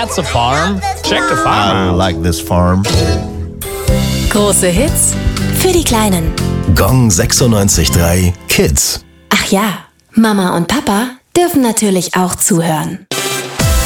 That's a farm. Check the I farm out. like this farm. Große Hits für die Kleinen. Gong 96.3 Kids. Ach ja, Mama und Papa dürfen natürlich auch zuhören.